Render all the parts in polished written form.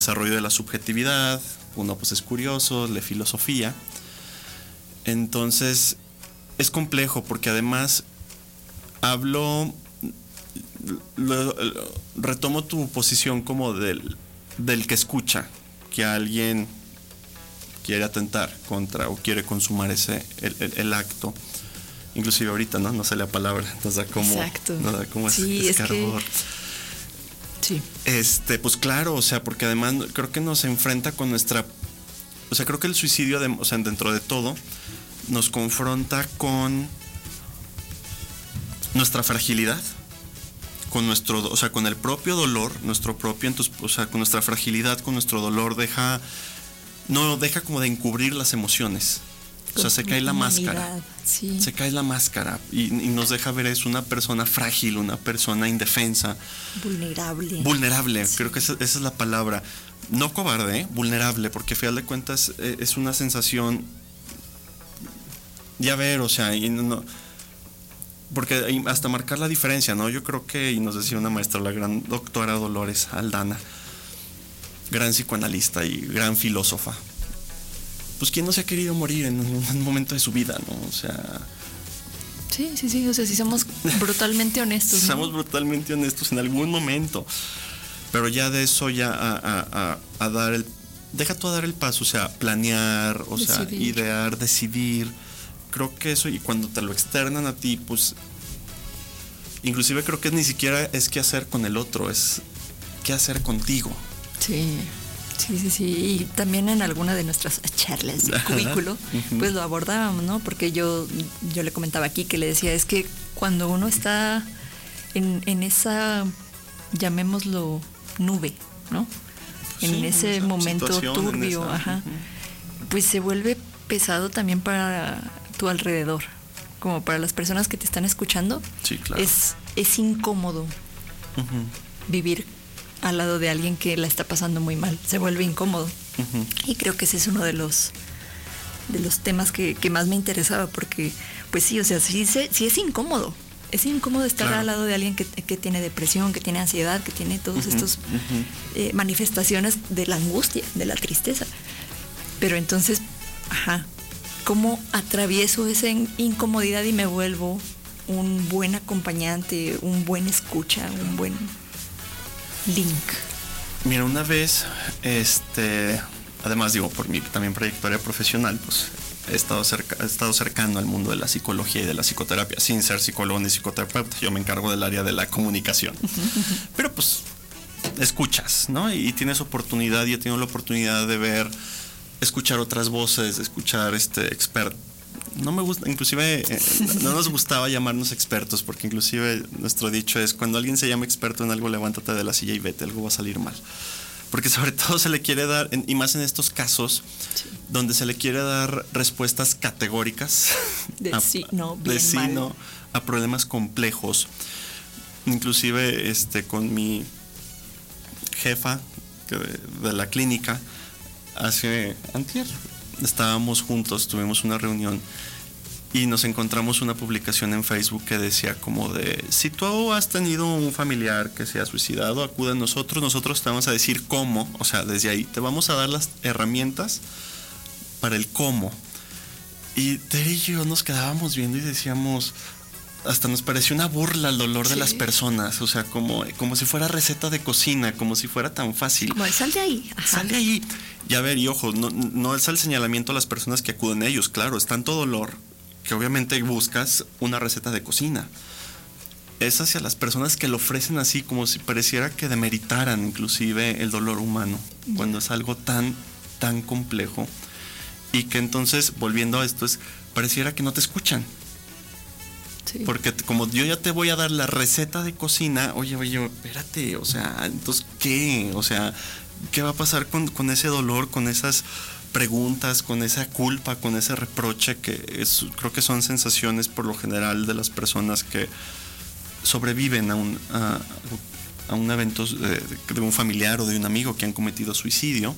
desarrollo de la subjetividad, uno pues es curioso, lee filosofía. Entonces es complejo porque además retomo tu posición como del que escucha, que alguien quiere atentar contra o quiere consumar el acto. Inclusive ahorita, ¿no? sé la palabra, nos da como... Exacto. Nos da como sí, escarbor. Sí. Pues claro, o sea, porque además creo que nos enfrenta con nuestra... O sea, creo que el suicidio, o sea, dentro de todo, nos confronta con nuestra fragilidad, con nuestro, o sea, con el propio dolor, nuestro propio, entonces, o sea, con nuestra fragilidad, con nuestro dolor, no deja como de encubrir las emociones. O sea, se cae la máscara. Sí. Se cae la máscara y nos deja ver es una persona frágil, una persona indefensa. Vulnerable, sí. Creo que esa es la palabra. No cobarde, vulnerable, porque a final de cuentas es una sensación. Ya ver, o sea, porque hasta marcar la diferencia, ¿no? Yo creo que, y nos decía una maestra, la gran doctora Dolores Aldana, gran psicoanalista y gran filósofa. Pues quién no se ha querido morir en un momento de su vida, ¿no? O sea... Sí, o sea, si somos brutalmente honestos, ¿no? Somos brutalmente honestos en algún momento, pero ya de eso ya a dar deja tú a dar el paso, o sea, planear, o sea, idear, decidir, creo que eso, y cuando te lo externan a ti, pues, inclusive creo que ni siquiera es qué hacer con el otro, es qué hacer contigo. Sí. Y también en alguna de nuestras charlas de cubículo, pues lo abordábamos, ¿no? Porque yo le comentaba aquí que le decía, es que cuando uno está en esa, llamémoslo, nube, ¿no? En ese momento turbio, pues se vuelve pesado también para tu alrededor, como para las personas que te están escuchando. Sí, claro. Es incómodo vivir al lado de alguien que la está pasando muy mal, se vuelve incómodo. Y creo que ese es uno de los temas que más me interesaba, porque pues sí, o sea, sí es incómodo. Es incómodo estar al lado de alguien que tiene depresión, que tiene ansiedad, que tiene todos estos manifestaciones de la angustia, de la tristeza. Pero entonces, ¿cómo atravieso esa incomodidad y me vuelvo un buen acompañante, un buen escucha, un buen link? Mira, una vez, además digo, por mi también trayectoria profesional, pues he estado cercano al mundo de la psicología y de la psicoterapia, sin ser psicólogo ni psicoterapeuta. Yo me encargo del área de la comunicación. Pero pues escuchas, ¿no? Y tienes oportunidad, y he tenido la oportunidad de escuchar otras voces, de escuchar expertos. No me gusta, inclusive no nos gustaba llamarnos expertos, porque inclusive nuestro dicho es: cuando alguien se llama experto en algo, levántate de la silla y vete, algo va a salir mal. Porque sobre todo se le quiere dar, y más en estos casos, donde se le quiere dar respuestas categóricas de sí, no, a problemas complejos. Inclusive con mi jefa de la clínica, antier, estábamos juntos, tuvimos una reunión y nos encontramos una publicación en Facebook que decía como de: si tú has tenido un familiar que se ha suicidado, acude a nosotros te vamos a decir cómo, o sea, desde ahí te vamos a dar las herramientas para el cómo. Y Tere y yo nos quedábamos viendo y decíamos, hasta nos pareció una burla al dolor de las personas, o sea, como si fuera receta de cocina, como si fuera tan fácil. Como de sal de ahí. Sal de ahí. Y a ver, y ojo, no es el señalamiento a las personas que acuden a ellos, claro, es tanto dolor que obviamente buscas una receta de cocina. Es hacia las personas que lo ofrecen así, como si pareciera que demeritaran inclusive el dolor humano, cuando es algo tan, tan complejo. Y que entonces, volviendo a esto, pareciera que no te escuchan. Sí. Porque como yo ya te voy a dar la receta de cocina, oye, espérate, o sea, entonces, ¿qué? O sea, ¿qué va a pasar con ese dolor, con esas preguntas, con esa culpa, con ese reproche creo que son sensaciones por lo general de las personas que sobreviven a un evento de un familiar o de un amigo que han cometido suicidio?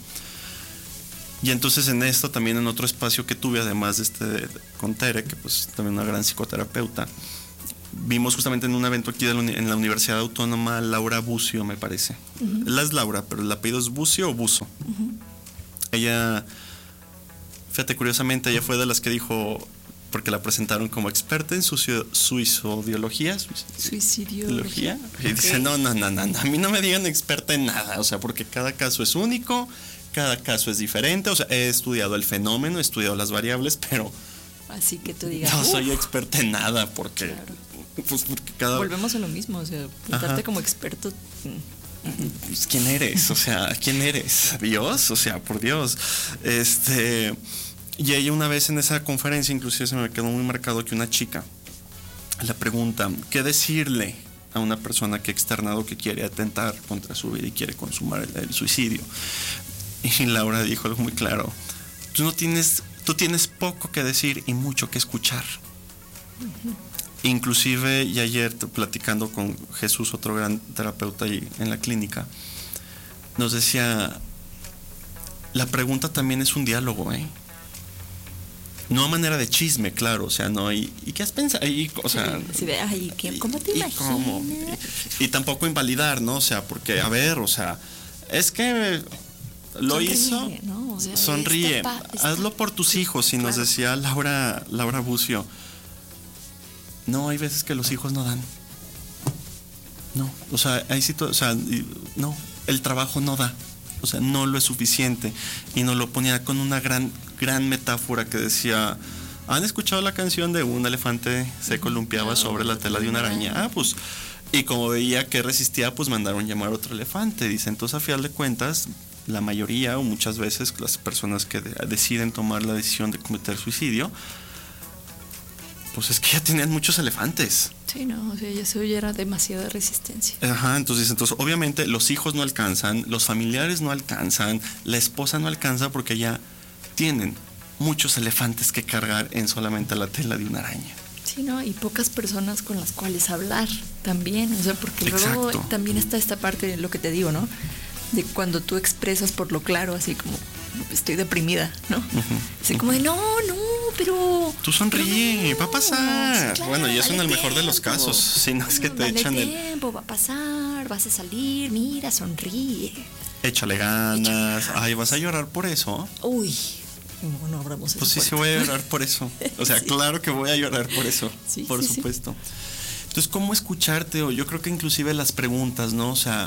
Y entonces en esto, también en otro espacio que tuve, además de con Tere, que pues también una gran psicoterapeuta, vimos justamente en un evento aquí en la Universidad Autónoma, Laura Bucio, me parece. La es Laura, pero el apellido es Bucio o Buzo. Ella, fíjate, curiosamente, ella fue de las que dijo, porque la presentaron como experta en suicidología. Suicidología. Y dice, no, a mí no me digan experta en nada, o sea, porque cada caso es único, cada caso es diferente, o sea, he estudiado el fenómeno, he estudiado las variables, pero... Así que tú digas... No soy experta en nada, porque... Claro. Pues porque cada... Volvemos a lo mismo, o sea, pintarte como experto... Pues, ¿quién eres? O sea, ¿quién eres? ¿Dios? O sea, por Dios. Y ella una vez en esa conferencia, inclusive se me quedó muy marcado que una chica le pregunta, ¿qué decirle a una persona que ha externado que quiere atentar contra su vida y quiere consumar el suicidio? Y Laura dijo algo muy claro, tú tienes poco que decir y mucho que escuchar. Inclusive, y ayer platicando con Jesús, otro gran terapeuta ahí en la clínica, nos decía, la pregunta también es un diálogo, no a manera de chisme, claro, o sea, no, ¿y qué has pensado? O sea, sí, ay, ¿cómo te imaginas? Y tampoco invalidar, ¿no? O sea, porque, a ver, o sea, es que lo sonríe, hizo, ¿no? O sea, sonríe, hazlo por tus hijos, y nos decía Laura Bucio. No, hay veces que los hijos no dan. No, o sea, no, el trabajo no da. O sea, no lo es suficiente. Y nos lo ponía con una gran metáfora que decía, ¿han escuchado la canción de un elefante se columpiaba sobre la tela de una araña? Pues, y como veía que resistía, pues mandaron llamar a otro elefante. Dice, entonces a final de cuentas, la mayoría o muchas veces las personas que deciden tomar la decisión de cometer suicidio, pues es que ya tenían muchos elefantes. Sí, no, o sea, ya era demasiada resistencia. Ajá, entonces obviamente los hijos no alcanzan, los familiares no alcanzan, la esposa no alcanza porque ya tienen muchos elefantes que cargar en solamente la tela de una araña. Sí, no, y pocas personas con las cuales hablar también, o sea, porque luego también está esta parte de lo que te digo, ¿no? De cuando tú expresas por lo claro, así como, estoy deprimida, ¿no? Así como de, no, pero... Tú sonríe, va a pasar. Sí, claro, bueno, y eso vale en el mejor de los tiempo. casos, si no es que te echan tiempo, va a pasar, vas a salir, mira, sonríe. Échale ganas. Ay, ¿vas a llorar por eso? Uy, no abramos eso. Pues sí voy a llorar por eso. O sea, sí. Claro que voy a llorar por eso, sí, por supuesto. Sí. Entonces, ¿cómo escucharte? O yo creo que inclusive las preguntas, ¿no? O sea,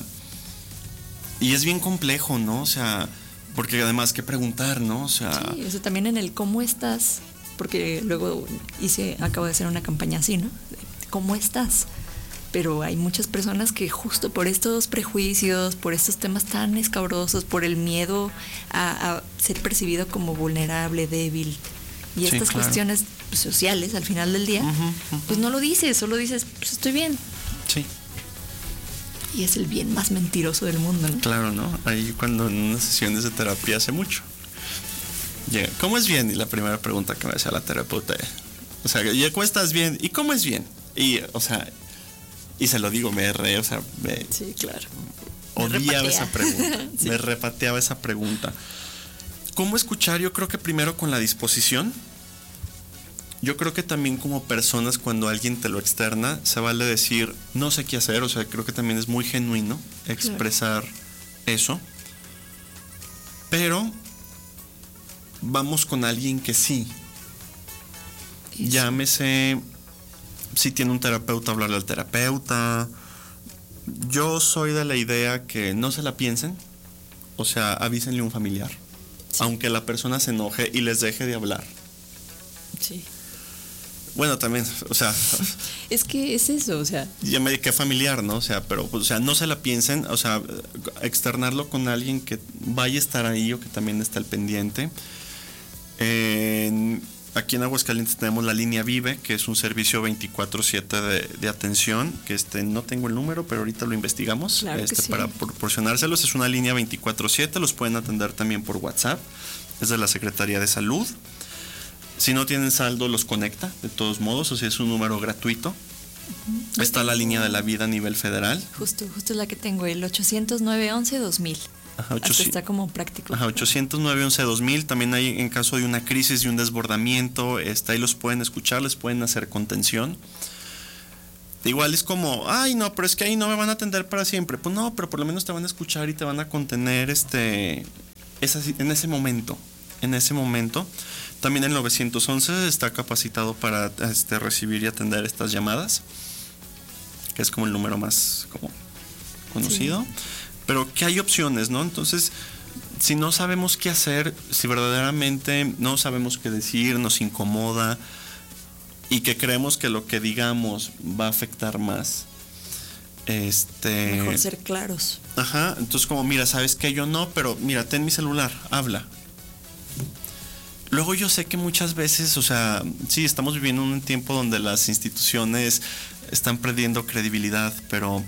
y es bien complejo, ¿no? O sea, porque además que preguntar, ¿no? O sea, también en el cómo estás, porque luego acabo de hacer una campaña así, ¿no? ¿Cómo estás? Pero hay muchas personas que justo por estos prejuicios, por estos temas tan escabrosos, por el miedo a ser percibido como vulnerable, débil, y estas cuestiones sociales al final del día, pues no lo dices, solo dices, pues estoy bien. Sí. Y es el bien más mentiroso del mundo, ¿no? Claro, ¿no? Ahí cuando en unas sesiones de terapia hace mucho, llega, ¿cómo es bien? Y la primera pregunta que me hacía la terapeuta, o sea, ¿cómo estás bien? ¿Y cómo es bien? Y, o sea, y se lo digo, sí, claro. Odiaba esa pregunta, sí. Me repateaba esa pregunta. ¿Cómo escuchar? Yo creo que primero con la disposición. Yo creo que también como personas, cuando alguien te lo externa, se vale decir, no sé qué hacer. O sea, creo que también es muy genuino expresar eso. Pero vamos con alguien que sí. Eso. Llámese, si tiene un terapeuta, hablarle al terapeuta. Yo soy de la idea que no se la piensen. O sea, avísenle a un familiar. Sí. Aunque la persona se enoje y les deje de hablar. Sí. Bueno, también, o sea... Es que es eso, o sea... Ya me dediqué familiar, ¿no? O sea, pero, o sea, no se la piensen, o sea, externarlo con alguien que vaya a estar ahí o que también está al pendiente. Aquí en Aguascalientes tenemos la línea Vive, que es un servicio 24/7 de atención, que no tengo el número, pero ahorita lo investigamos. Claro que sí. Para proporcionárselos. Es una línea 24/7, los pueden atender también por WhatsApp. Es de la Secretaría de Salud. Si no tienen saldo, los conecta, de todos modos, o sea, es un número gratuito. Está la línea de la vida a nivel federal. Justo es la que tengo, el 800-911-2000. Ajá, está como práctico. Ajá, 800-911-2000. También hay, en caso de una crisis y un desbordamiento, ahí los pueden escuchar, les pueden hacer contención. Igual es como, ay, no, pero es que ahí no me van a atender para siempre. Pues no, pero por lo menos te van a escuchar y te van a contener en ese momento. En ese momento. También el 911 está capacitado para recibir y atender estas llamadas, que es como el número más como conocido. Sí. Pero que hay opciones, ¿no? Entonces, si no sabemos qué hacer, si verdaderamente no sabemos qué decir, nos incomoda y que creemos que lo que digamos va a afectar más, mejor ser claros. Ajá, entonces como, mira, ¿sabes qué? Yo no, pero mira, ten mi celular, habla. Luego yo sé que muchas veces, o sea, sí, estamos viviendo un tiempo donde las instituciones están perdiendo credibilidad, pero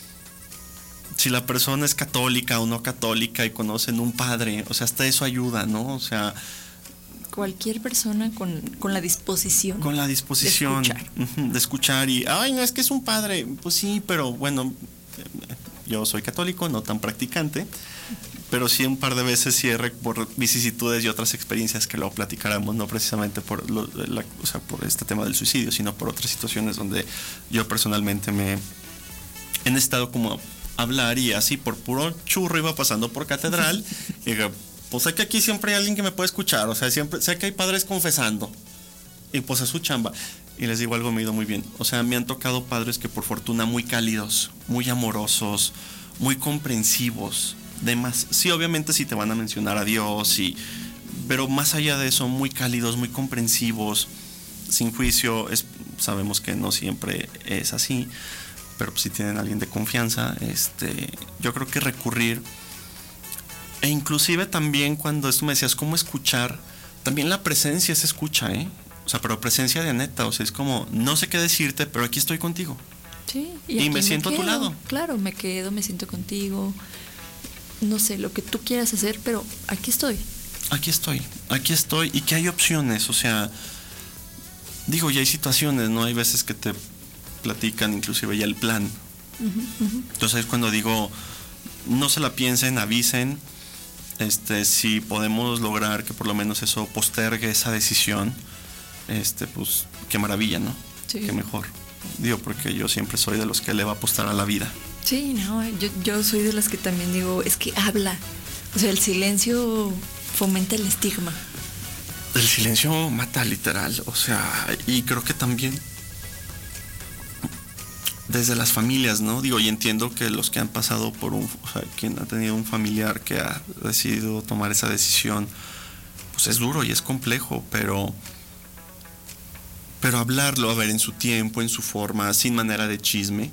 si la persona es católica o no católica y conocen un padre, o sea, hasta eso ayuda, ¿no? O sea, cualquier persona con la disposición. Con la disposición de escuchar y, ay, no, es que es un padre. Pues sí, pero bueno, yo soy católico, no tan practicante, pero sí un par de veces cierre por vicisitudes y otras experiencias que luego platicáramos, no precisamente por por este tema del suicidio, sino por otras situaciones donde yo personalmente me he necesitado como hablar y así por puro churro iba pasando por catedral y dije, pues sé que aquí siempre hay alguien que me puede escuchar, o sea, siempre sé que hay padres confesando y pues es su chamba. Y les digo algo, me ha ido muy bien, o sea, me han tocado padres que por fortuna muy cálidos, muy amorosos, muy comprensivos, demás. Sí, obviamente sí te van a mencionar a Dios, pero más allá de eso, muy cálidos, muy comprensivos, sin juicio. Sabemos que no siempre es así, pero si tienen a alguien de confianza, yo creo que recurrir. E inclusive también cuando esto me decías cómo escuchar, también la presencia se escucha, o sea, pero presencia de neta, o sea, es como, no sé qué decirte, pero aquí estoy contigo. Sí, y me siento a tu lado. Claro, me me siento contigo. No sé, lo que tú quieras hacer, pero aquí estoy. Aquí estoy, y que hay opciones, o sea, digo, ya hay situaciones, ¿no? Hay veces que te platican inclusive ya el plan. Entonces es cuando digo, no se la piensen, avisen. Si podemos lograr que por lo menos eso postergue esa decisión, pues qué maravilla, ¿no? Sí. Qué mejor. Digo, porque yo siempre soy de los que le va a apostar a la vida. Sí, no, yo soy de las que también digo, es que habla. O sea, el silencio fomenta el estigma. El silencio mata literal, o sea, y creo que también desde las familias, ¿no? Digo, y entiendo que los que han pasado por o sea, quien ha tenido un familiar que ha decidido tomar esa decisión, pues es duro y es complejo, pero hablarlo, a ver, en su tiempo, en su forma, sin manera de chisme.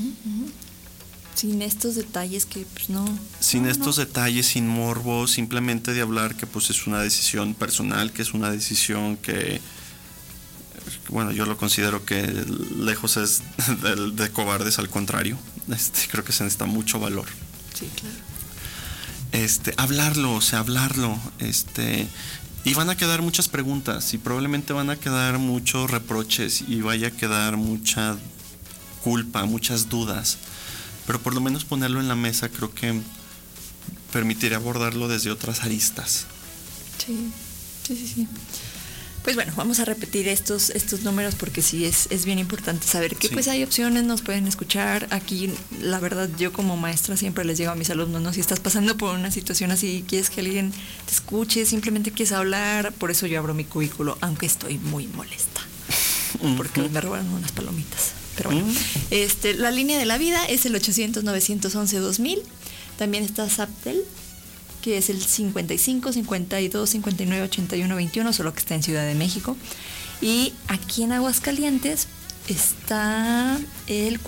Sin estos detalles que, pues no. Sin estos detalles, sin morbo, simplemente de hablar que pues es una decisión personal, que es una decisión que, bueno, yo lo considero que lejos es de cobardes, al contrario. Creo que se necesita mucho valor. Sí, claro. Hablarlo, o sea, hablarlo, y van a quedar muchas preguntas y probablemente van a quedar muchos reproches y vaya a quedar mucha culpa, muchas dudas, pero por lo menos ponerlo en la mesa creo que permitiría abordarlo desde otras aristas. Sí. Pues bueno, vamos a repetir estos números porque sí es bien importante saber que pues hay opciones, nos pueden escuchar. Aquí, la verdad, yo como maestra siempre les digo a mis alumnos, ¿no? Si estás pasando por una situación así, quieres que alguien te escuche, simplemente quieres hablar, por eso yo abro mi cubículo, aunque estoy muy molesta, porque me robaron unas palomitas. Pero bueno, la línea de la vida es el 800-911-2000. También está Zaptel, que es el 55 52 59 81 21, solo que está en Ciudad de México. Y aquí en Aguascalientes está el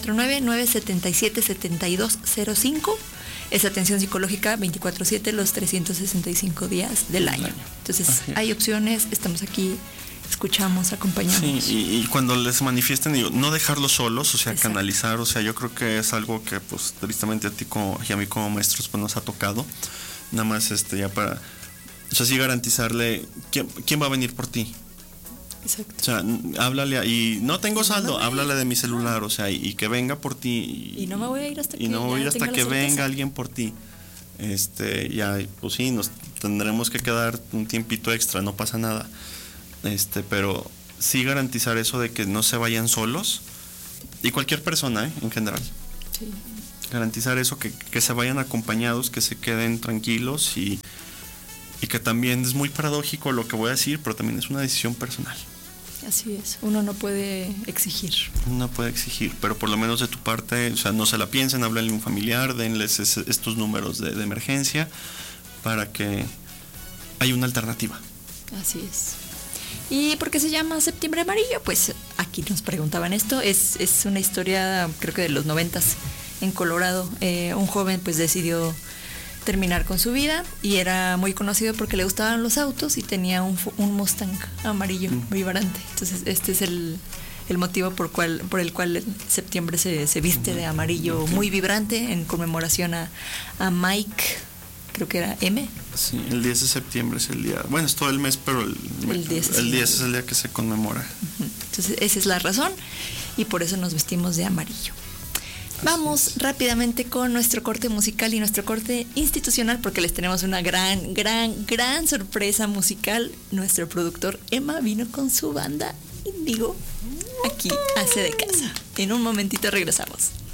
449-977-7205. Es atención psicológica 24/7 los 365 días del año. Entonces hay opciones, estamos aquí, escuchamos, acompañamos. Sí, y cuando les manifiesten, digo, no dejarlos solos, o sea, Exacto. Canalizar, o sea, yo creo que es algo que pues tristemente a ti y a mí como maestros pues nos ha tocado. Nada más ya para, o sea, sí garantizarle quién va a venir por ti. Exacto. O sea, háblale y no tengo saldo, háblale de mi celular, o sea, y que venga por ti. Y no me voy a ir hasta que venga alguien por ti. Ya, pues sí, nos tendremos que quedar un tiempito extra, no pasa nada. Pero sí garantizar eso de que no se vayan solos Y cualquier persona, en general. Sí. Garantizar eso, que se vayan acompañados, que se queden tranquilos y que también es muy paradójico lo que voy a decir, pero también es una decisión personal. Así es, uno no puede exigir. No puede exigir, pero por lo menos de tu parte, o sea, no se la piensen, háblenle a un familiar, denles estos números de emergencia para que haya una alternativa. Así es. ¿Y por qué se llama Septiembre Amarillo? Pues aquí nos preguntaban esto. Es una historia, creo que de los 90s, en Colorado. Un joven pues decidió terminar con su vida y era muy conocido porque le gustaban los autos y tenía un Mustang amarillo vibrante. Entonces este es el motivo por el cual septiembre se viste de amarillo muy vibrante en conmemoración a Mike, creo que era M. Sí, el 10 de septiembre es el día, bueno, es todo el mes, pero el 10 es el día que se conmemora. Entonces esa es la razón y por eso nos vestimos de amarillo. Vamos rápidamente con nuestro corte musical y nuestro corte institucional porque les tenemos una gran sorpresa musical. Nuestro productor Emma vino con su banda Índigo. Aquí hace de casa. En un momentito regresamos.